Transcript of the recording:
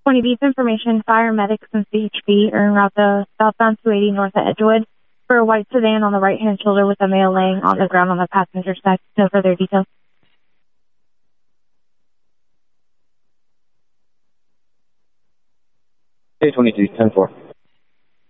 20 Beef information, fire medics and CHP are en route to southbound 280 north of Edgewood for a white sedan on the right-hand shoulder with a male laying on the ground on the passenger side. No further details. Hey, 22, 10-4.